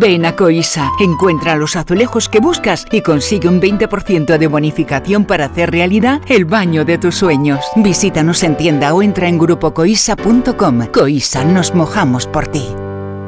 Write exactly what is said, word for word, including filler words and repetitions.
Ven a Coisa, encuentra los azulejos que buscas y consigue un veinte por ciento de bonificación para hacer realidad el baño de tus sueños. Visítanos en tienda o entra en grupo coisa punto com. Coisa, nos mojamos por ti.